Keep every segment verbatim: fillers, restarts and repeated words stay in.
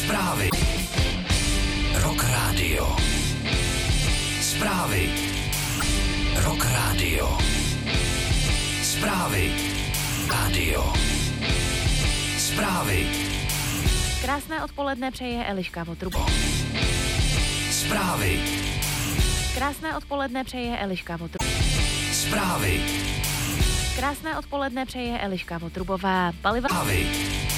Zprávy. Rock Radio. Zprávy. Rock Radio. Zprávy. Radio. Zprávy. Krásné odpoledne přeje Eliška Votrubo. Zprávy. Krásné odpoledne přeje Eliška Votrubo. Zprávy. Krásné odpoledne přeje Eliška Votrubová. Paliva. Zprávy.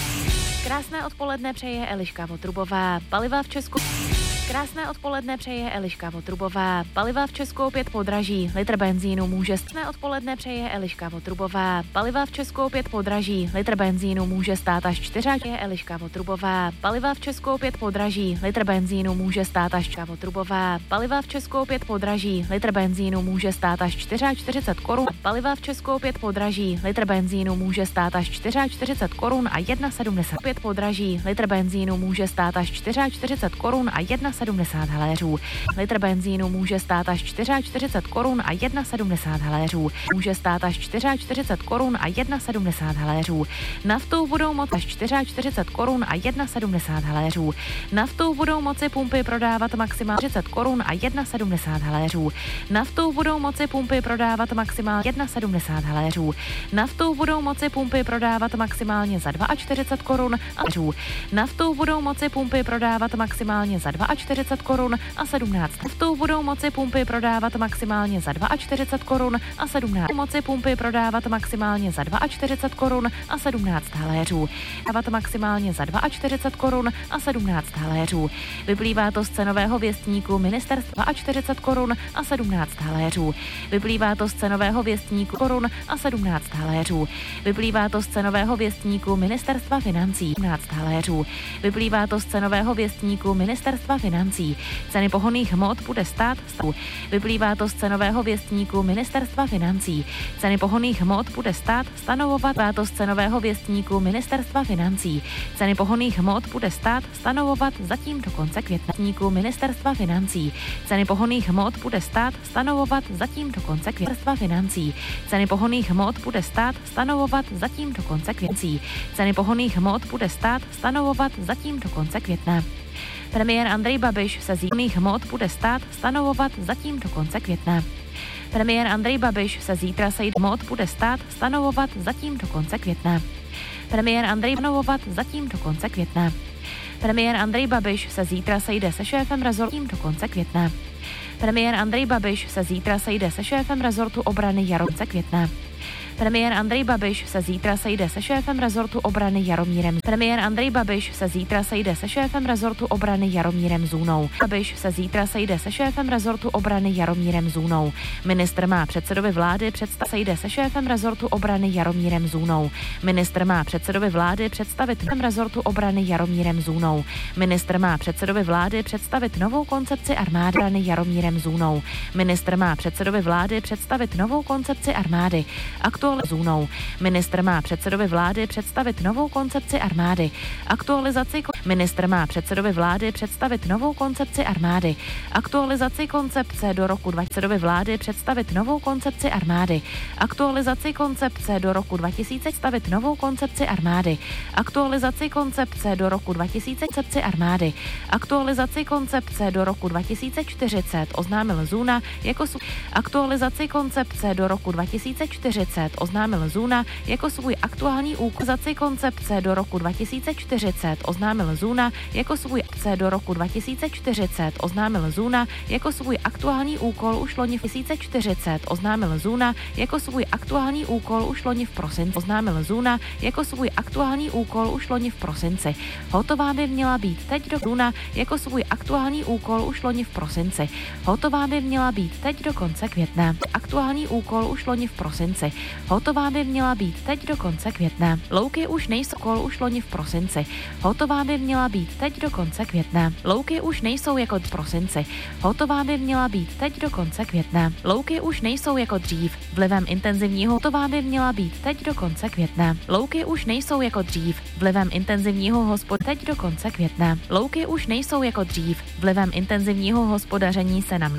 Krásné odpoledne přeje Eliška Votrubová. Paliva v Česku. Krásné odpoledne přeje Eliška Votrubová. Paliva v Česku opět podraží. Litr benzínu může. Krásné odpoledne přeje Eliška Votrubová. Paliva v Česku opět podraží. Litr benzínu může stát až čtyři. Je Eliška Votrubová. Paliva v Česku opět podraží. Litr benzínu může stát až Votrubová. Paliva v Česku opět podraží. Litr benzínu může stát až čtyřicet čtyři korun. Paliva v Česku opět podraží. Litr benzínu může stát až čtyřicet čtyři korun a jedna sedmdesát. Opět podraží. Litr benzínu může stát až čtyřicet čtyři korun a jedna sedmdesát haléřů. Litr benzínu může stát až čtyřicet čtyři korun a jedna sedmdesát haléřů. Může stát až čtyřicet čtyři korun a jedna sedmdesát haléřů. Naftou budou moci až čtyřicet čtyři korun a jedna sedmdesát haléřů. Naftou budou moci pumpy prodávat maximálně třicet korun a jedna sedmdesát haléřů. Naftou budou moci pumpy prodávat maximálně jedna sedmdesát haléřů. Naftou budou moci pumpy prodávat maximálně za čtyřicet dva korun a haléřů. Naftou budou moci pumpy prodávat maximálně za čtyřicet dva korun a sedmnáct. Naftou budou moci pumpy prodávat maximálně za čtyřicet dva korun a sedmnáct. Moci pumpy prodávat maximálně za čtyřicet dva korun a sedmnáct haléřů. Dávat maximálně za čtyřicet dva korun a sedmnáct haléřů. Vyplývá to z cenového věstníku ministerstva čtyřicet korun a sedmnáct haléřů. Vyplývá to z cenového věstníku korun a sedmnáct haléřů. Vyplývá to z cenového věstníku ministerstva financí sedmnáct haléřů. Vyplývá to z cenového věstníku ministerstva financí. Ceny pohonných hmot bude stát stavu. Vyplývá to z cenového věstníku ministerstva financí. Ceny pohonných hmot bude stát stanovovat. Vyplývá to z cenového věstníku ministerstva financí. Ceny pohonných hmot bude stát stanovovat zatím do konce května. Věstníku ministerstva financí. Ceny pohonných hmot bude stát stanovovat zatím do konce května. financí. Ceny pohonných hmot bude stát stanovovat zatím do konce května. Ceny pohonných hmot bude stát stanovovat zatím do konce května. Premiér Andrej Babiš se zítřních hmot bude stát stanovovat zatím do konce května. Premiér Andrej Babiš se zítra sejde hmot bude stát stanovovat zatím do konce května. Premiér Andrej stanovovat zatím do konce května. Premiér Andrej Babiš se zítra sejde se šéfem rezortu do konce května. Premiér Andrej Babiš se zítra sejde se šéfem rezortu obrany Jaromír května. Premiér Andrej Babiš se zítra sejde se šéfem rezortu obrany Jaromírem. Premiér Andrej Babiš se zítra sejde se šéfem rezortu obrany Jaromírem Zůnou. Babiš se zítra sejde se šéfem rezortu obrany Jaromírem Zůnou. Ministr má předsedovi vlády představit sejde se šéfem rezortu obrany Jaromírem Zůnou. Ministr má předsedovi vlády představit novou rezortu obrany Jaromírem Zůnou. Ministr má předsedovi vlády představit novou koncepci armády obrany Jaromírem Zůnou. Ministr má předsedovi vlády představit novou koncepci armády. Aktuálně Zůnou. Ministr má předsedovi vlády představit novou koncepci armády. Aktualizaci Ministr má předsedovi vlády představit novou koncepci armády. Aktualizaci koncepce do roku dvacet vlády představit novou koncepci armády. Aktualizaci koncepce do roku dva tisíce stavit novou koncepci armády. Aktualizaci koncepce do roku dva tisíce koncepci armády. Aktualizaci koncepce do roku dva tisíce čtyřicet oznámil Zůna jako svůj aktualizaci koncepce do roku dva tisíce čtyřicet oznámil Zůna jako svůj aktuální úkol. Aktualizaci koncepce do roku dva tisíce čtyřicet oznámil Zůna jako svůj akce do roku dva tisíce čtyřicet oznámil Zůna jako svůj aktuální úkol už loni v dva tisíce čtyřicet oznámil Zůna jako svůj aktuální úkol už loni v prosinci oznámil Zůna jako svůj aktuální úkol už loni v prosinci. Hotová by měla být teď do Zůna jako svůj aktuální úkol už loni v prosinci. Hotová by měla být teď do konce května. Aktuální úkol už loni v prosinci. Hotová by měla být teď do konce května. Louky už nejsou kol už loni v prosinci. Hotová by měla být teď do konce května. Louky už nejsou jako v prosinci. Hotová by měla být teď do konce května. Louky už nejsou jako dřív. Vlivem intenzivního hotová by měla být teď do konce května. Louky už nejsou jako dřív. Vlivem intenzivního hospod teď do konce května. Louky už nejsou jako dřív. Vlivem intenzivního hospodaření se na